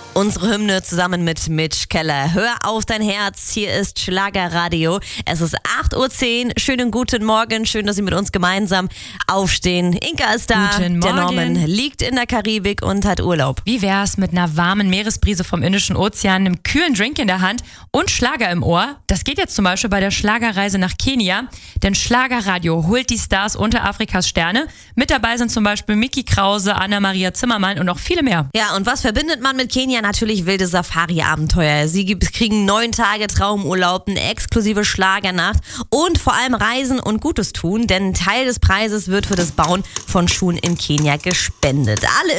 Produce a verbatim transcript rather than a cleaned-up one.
Unsere Hymne zusammen mit Mitch Keller. Hör auf dein Herz, hier ist Schlagerradio. Es ist acht Uhr zehn. Schönen guten Morgen, schön, dass Sie mit uns gemeinsam aufstehen. Inka ist da, guten Morgen. Der Norman liegt in der Karibik und hat Urlaub. Wie wär's mit einer warmen Meeresbrise vom Indischen Ozean, einem kühlen Drink in der Hand und Schlager im Ohr? Das geht jetzt zum Beispiel bei der Schlagerreise nach Kenia, denn Schlagerradio holt die Stars unter Afrikas Sterne. Mit dabei sind zum Beispiel Micky Krause, Anna-Maria Zimmermann und noch viele mehr. Ja, und was verbindet man mit Kenia? Natürlich wilde Safari-Abenteuer. Sie kriegen neun Tage Traumurlaub, eine exklusive Schlagernacht und vor allem Reisen und Gutes tun, denn ein Teil des Preises wird für das Bauen von Schulen in Kenia gespendet. Alle